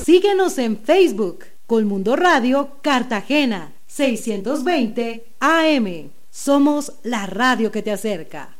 Síguenos en Facebook, Colmundo Radio Cartagena, 620 AM. Somos la radio que te acerca.